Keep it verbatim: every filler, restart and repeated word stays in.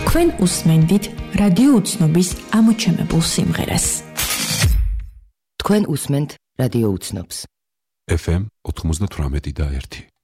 თქვენ უსმენთ რადიო უცნობის ამოჩემებულ სიმღერას. თქვენ უსმენთ რადიო უცნობს. ეფ ემ ოთხმოცდათვრამეტი და ერთი.